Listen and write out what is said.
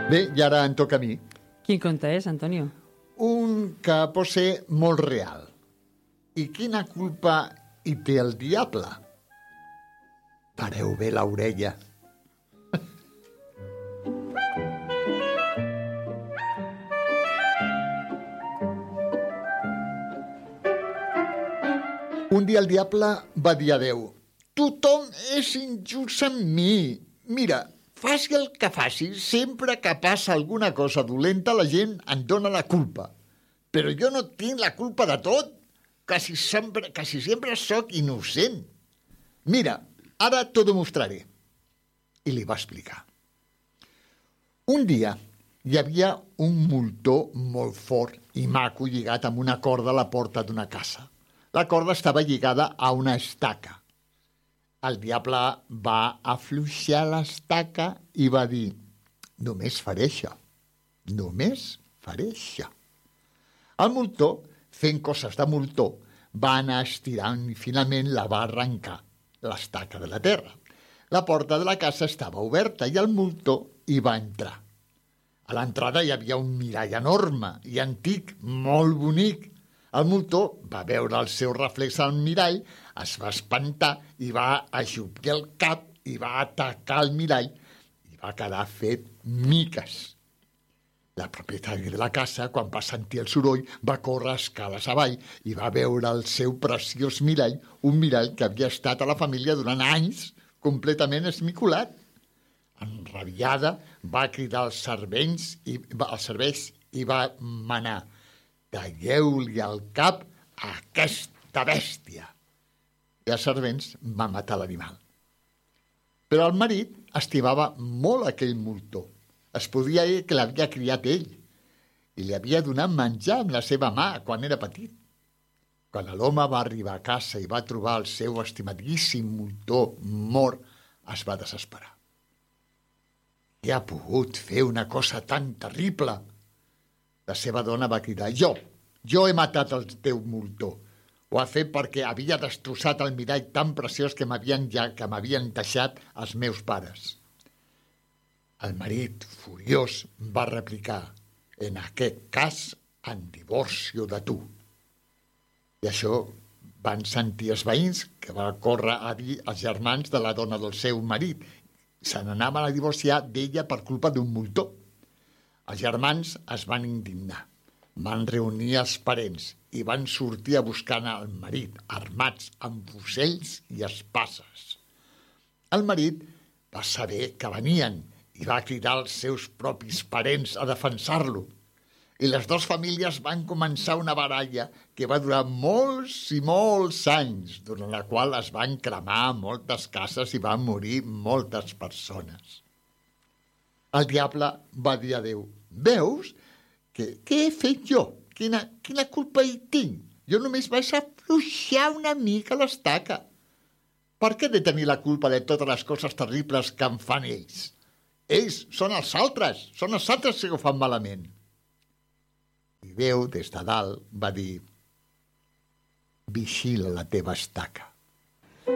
Bé, i ara em toca a mi. Quin conte és, Antonio? Un que pot ser molt real. I quina culpa hi té el diable? Pareu bé l'orella. Un dia el diable va dir a Déu: tothom és injust amb mi. Mira, faci el que faci, sempre que passa alguna cosa dolenta la gent em dona la culpa. Però jo no tinc la culpa de tot. Quasi sempre sóc innocent. Mira, ara t'ho demostraré. I li va explicar. Un dia hi havia un moltó molt fort i maco lligat amb una corda a la porta d'una casa. La corda estava lligada a una estaca. El diable va afluixar l'estaca i va dir: només faré això. Només faré això. El moltó, fent coses de moltó, va anar estirant i finalment la va arrencar, l'estaca de la terra. La porta de la casa estava oberta i el moltó hi va entrar. A l'entrada hi havia un mirall enorme i antic, molt bonic. El moltó va veure el seu reflex al mirall, es va espantar i va ajupir el cap i va atacar el mirall i va quedar fet miques. La propietària de la casa, quan va sentir el soroll, va córrer escales avall i va veure el seu preciós mirall, un mirall que havia estat a la família durant anys, completament esmicolat. Enrabiada, va cridar els servents i va manar: talleu-li el cap a aquesta bèstia. I els servents van matar l'animal. Però el marit estimava molt aquell moltó. Es podia dir que l'havia criat ell i li havia donat menjar amb la seva mà quan era petit. Quan l'home va arribar a casa i va trobar el seu estimadíssim moltó mort, es va desesperar. Qui ha pogut fer una cosa tan terrible? La seva dona va cridar: jo he matat el teu moltó. Ho ha fet perquè havia destrossat el mirall tan preciós que m'havien deixat els meus pares. El marit, furiós, va replicar: en aquest cas em divorcio de tu. I això van sentir els veïns, que van córrer a dir als germans de la dona del seu marit. Se n'anaven a divorciar d'ella per culpa d'un moltó. Els germans es van indignar, van reunir els parents i van sortir a buscar el marit, armats amb fusells i espases. El marit va saber que venien i va cridar als seus propis parents a defensar-lo. I les dues famílies van començar una baralla que va durar molts i molts anys, durant la qual es van cremar moltes cases i van morir moltes persones. El diable va dir a Déu: veus? Què he fet jo? Quina culpa hi tinc? Jo només vaig afluixar una mica l'estaca. Per què he de tenir la culpa de totes les coses terribles que em fan ells? Ells són els altres que ho fan malament. I Déu, des de dalt, va dir: vigila la teva estaca.